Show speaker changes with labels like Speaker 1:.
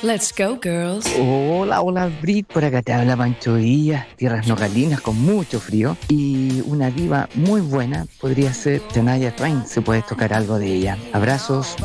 Speaker 1: Let's go, girls.
Speaker 2: Hola, hola, Brit, por acá te habla Pancho Díaz, tierras nogalinas con mucho frío. Y una diva muy buena podría ser Shania Twain, se puede tocar algo de ella. Abrazos.